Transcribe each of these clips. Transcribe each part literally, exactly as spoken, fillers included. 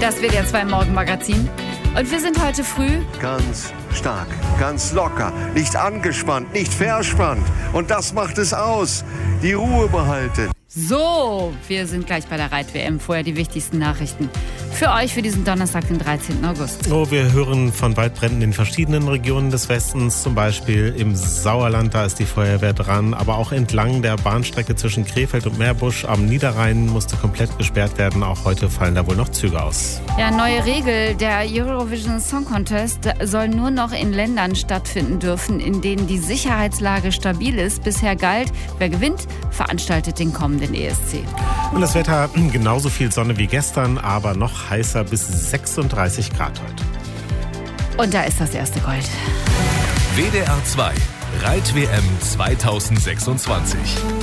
Das W D R zwei Morgenmagazin. Und wir sind heute früh ganz stark, ganz locker, nicht angespannt, nicht verspannt. Und das macht es aus. Die Ruhe behalten. So, wir sind gleich bei der Reit-W M. Vorher die wichtigsten Nachrichten für euch für diesen Donnerstag, den dreizehnten August. Oh, wir hören von Waldbränden in verschiedenen Regionen des Westens, zum Beispiel im Sauerland, da ist die Feuerwehr dran, aber auch entlang der Bahnstrecke zwischen Krefeld und Meerbusch am Niederrhein musste komplett gesperrt werden. Auch heute fallen da wohl noch Züge aus. Ja, neue Regel. Der Eurovision Song Contest soll nur noch in Ländern stattfinden dürfen, in denen die Sicherheitslage stabil ist. Bisher galt, wer gewinnt, veranstaltet den kommenden E S C. Und das Wetter genauso viel Sonne wie gestern, aber noch heißer bis sechsunddreißig Grad heute. Und da ist das erste Gold. W D R zwei Reit-W M zweitausendsechsundzwanzig.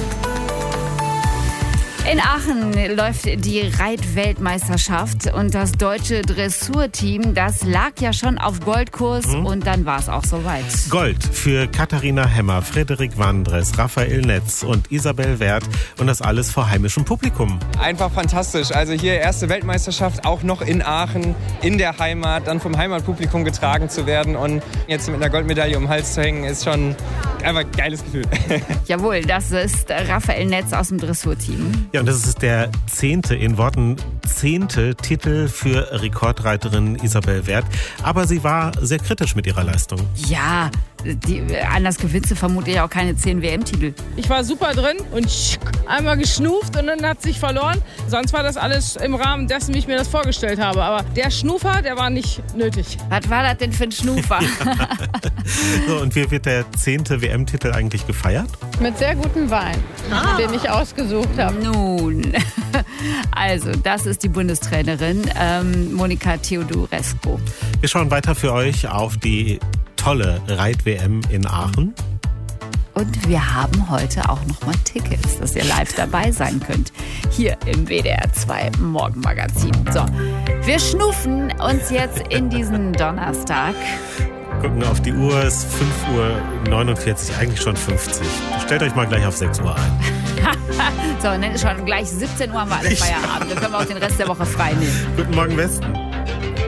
In Aachen läuft die Reit-Weltmeisterschaft und das deutsche Dressurteam, das lag ja schon auf Goldkurs mhm. und dann war es auch soweit. Gold für Katharina Hemmer, Frederik Wandres, Raphael Netz und Isabel Wert und das alles vor heimischem Publikum. Einfach fantastisch. Also hier erste Weltmeisterschaft, auch noch in Aachen, in der Heimat, dann vom Heimatpublikum getragen zu werden und jetzt mit einer Goldmedaille um den Hals zu hängen, ist schon einfach ein geiles Gefühl. Jawohl, das ist Raphael Netz aus dem Dressurteam. Ja, und das ist der zehnte, in Worten zehnte Titel für Rekordreiterin Isabel Wert. Aber sie war sehr kritisch mit ihrer Leistung. Ja, die, anders gewinnt sie vermutlich auch keine zehn W M-Titel. Ich war super drin und einmal geschnuft und dann hat sich verloren. Sonst war das alles im Rahmen dessen, wie ich mir das vorgestellt habe. Aber der Schnufer, der war nicht nötig. Was war das denn für ein Schnufer? Ja. So, und wie wird der zehnte W M-Titel eigentlich gefeiert? Mit sehr gutem Wein, ah. den ich ausgesucht habe. Nun, also das ist die Bundestrainerin ähm, Monika Theodorescu. Wir schauen weiter für euch auf die tolle Reit-W M in Aachen. Und wir haben heute auch noch mal Tickets, dass ihr live dabei sein könnt. Hier im W D R zwei Morgenmagazin. So, wir schnuffen uns jetzt in diesen Donnerstag. Gucken auf die Uhr, es ist fünf Uhr neunundvierzig, eigentlich schon fünfzig. Stellt euch mal gleich auf sechs Uhr ein. So, und dann ist schon gleich siebzehn Uhr haben wir alle Feierabend. Dann können wir auch den Rest der Woche frei nehmen. Guten Morgen, Westen.